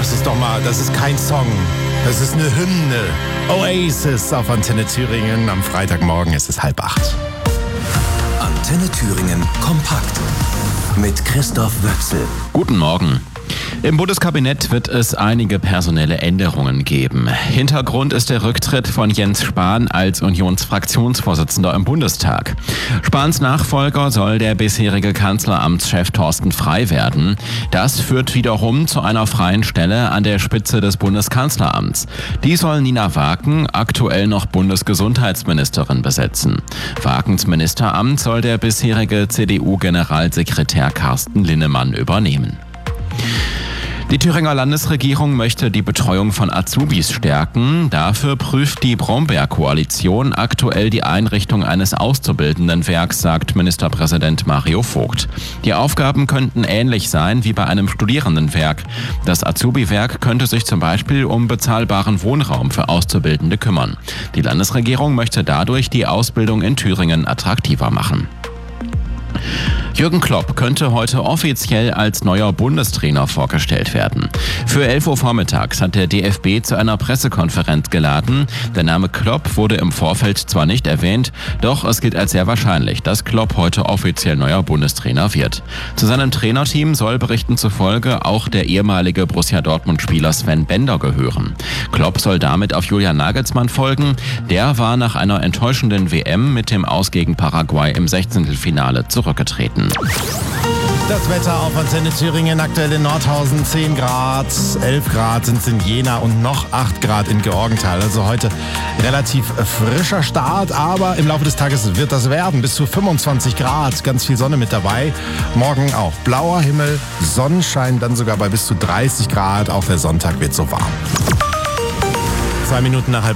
das ist doch mal, das ist kein Song. Das ist eine Hymne. Oasis auf Antenne Thüringen. Am Freitagmorgen ist es 7:30. Antenne Thüringen kompakt mit Christoph Wöchsel. Guten Morgen. Im Bundeskabinett wird es einige personelle Änderungen geben. Hintergrund ist der Rücktritt von Jens Spahn als Unionsfraktionsvorsitzender im Bundestag. Spahns Nachfolger soll der bisherige Kanzleramtschef Thorsten Frey werden. Das führt wiederum zu einer freien Stelle an der Spitze des Bundeskanzleramts. Die soll Nina Waken, aktuell noch Bundesgesundheitsministerin, besetzen. Wakens Ministeramt soll der bisherige CDU-Generalsekretär Carsten Linnemann übernehmen. Die Thüringer Landesregierung möchte die Betreuung von Azubis stärken. Dafür prüft die Brombeer-Koalition aktuell die Einrichtung eines Auszubildendenwerks, sagt Ministerpräsident Mario Vogt. Die Aufgaben könnten ähnlich sein wie bei einem Studierendenwerk. Das Azubi-Werk könnte sich zum Beispiel um bezahlbaren Wohnraum für Auszubildende kümmern. Die Landesregierung möchte dadurch die Ausbildung in Thüringen attraktiver machen. Jürgen Klopp könnte heute offiziell als neuer Bundestrainer vorgestellt werden. Für 11 Uhr vormittags hat der DFB zu einer Pressekonferenz geladen. Der Name Klopp wurde im Vorfeld zwar nicht erwähnt, doch es gilt als sehr wahrscheinlich, dass Klopp heute offiziell neuer Bundestrainer wird. Zu seinem Trainerteam soll Berichten zufolge auch der ehemalige Borussia Dortmund-Spieler Sven Bender gehören. Klopp soll damit auf Julian Nagelsmann folgen. Der war nach einer enttäuschenden WM mit dem Aus gegen Paraguay im 16. zurückgetreten. Das Wetter auf Antenne Thüringen, aktuell in Nordhausen 10 Grad, 11 Grad sind es in Jena und noch 8 Grad in Georgenthal. Also heute relativ frischer Start, aber im Laufe des Tages wird das werden. Bis zu 25 Grad, ganz viel Sonne mit dabei. Morgen auch blauer Himmel, Sonnenschein, dann sogar bei bis zu 30 Grad. Auch der Sonntag wird so warm. 2 Minuten nach 7:30.